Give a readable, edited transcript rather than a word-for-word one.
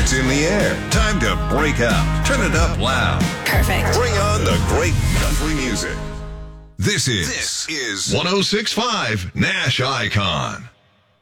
It's in the air. Time to break out. Turn it up loud. Perfect. Bring on the great country music. This is 106.5 Nash Icon.